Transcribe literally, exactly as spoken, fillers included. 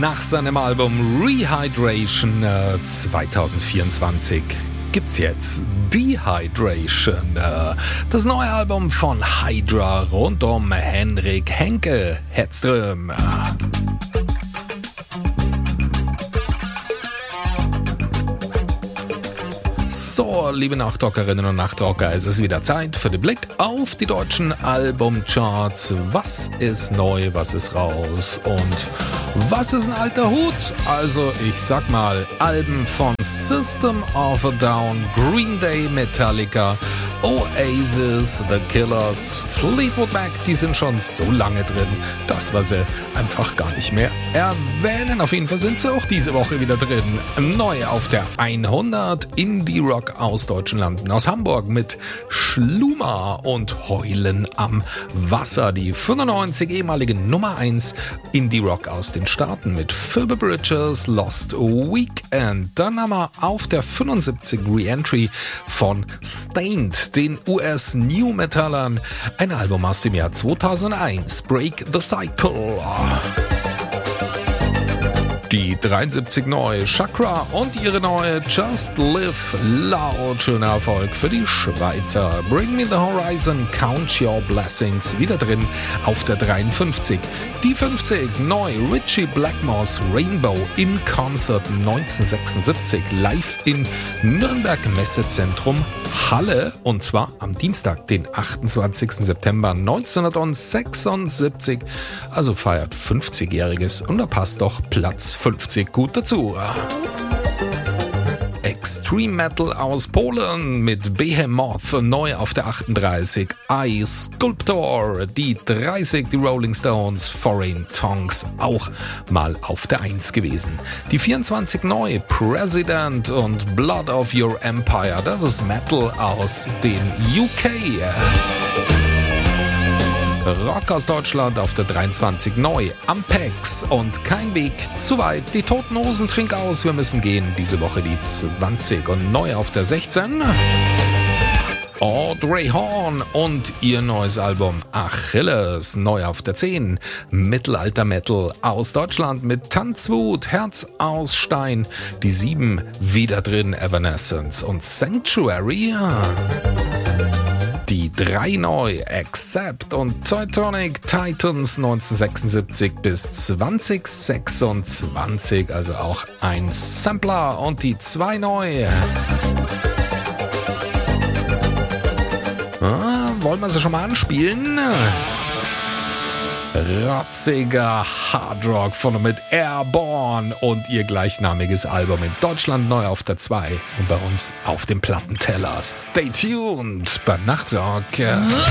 Nach seinem Album Rehydration äh, zwanzig vierundzwanzig gibt's jetzt Dehydration, äh, das neue Album von Hydra rund um Henrik Henke Hedström. So, liebe Nachtrockerinnen und Nachtrocker, es ist wieder Zeit für den Blick auf die deutschen Albumcharts. Was ist neu, was ist raus und was ist ein alter Hut? Also ich sag mal, Alben von System of a Down, Green Day, Metallica, Oasis, The Killers, Fleetwood Mac, die sind schon so lange drin, dass wir sie einfach gar nicht mehr erwähnen. Auf jeden Fall sind sie auch diese Woche wieder drin. Neu auf der hundert, Indie-Rock aus deutschen Landen, aus Hamburg mit Schluma und Heulen am Wasser. Die fünfundneunzig, ehemalige Nummer eins Indie-Rock aus den Staaten mit Phoebe Bridgers, Lost Weekend. Dann haben wir auf der fünfundsiebzig Re-Entry von Stained, den U S-New-Metallern, ein Album aus dem Jahr zweitausendeins, Break the Cycle. Die dreiundsiebzig neu, Chakra und ihre neue Just Live Loud. Schöner Erfolg für die Schweizer. Bring Me the Horizon, Count Your Blessings, wieder drin auf der dreiundfünfzig. Die fünfzig neu, Richie Blackmore's Rainbow in Concert neunzehnhundertsechsundsiebzig, live in Nürnberg Messezentrum Halle, und zwar am Dienstag, den achtundzwanzigsten September neunzehnhundertsechsundsiebzig. Also feiert fünfzigjähriges und da passt doch Platz fünfzig gut dazu. Extreme Metal aus Polen mit Behemoth, neu auf der achtunddreißig. I Sculptor, die dreißig, die Rolling Stones, Foreign Tongues, auch mal auf der eins gewesen. Die vierundzwanzig neu, President und Blood of Your Empire, das ist Metal aus den U K. Rock aus Deutschland auf der dreiundzwanzig neu, Ampex und Kein Weg zu weit. Die Toten Hosen, Trink aus, wir müssen gehen. Diese Woche die zwanzig und neu auf der sechzehn. Audrey Horn und ihr neues Album Achilles, neu auf der zehn. Mittelalter Metal aus Deutschland mit Tanzwut, Herz aus Stein. Die sieben wieder drin, Evanescence und Sanctuary. Die drei neu, Accept und Teutonic Titans neunzehnhundertsechsundsiebzig bis zwanzig sechsundzwanzig, also auch ein Sampler. Und die zwei neu. Ah, wollen wir sie schon mal anspielen? Rotziger Hardrock von und mit Airborne und ihr gleichnamiges Album in Deutschland neu auf der zwei und bei uns auf dem Plattenteller. Stay tuned beim Nachtrock.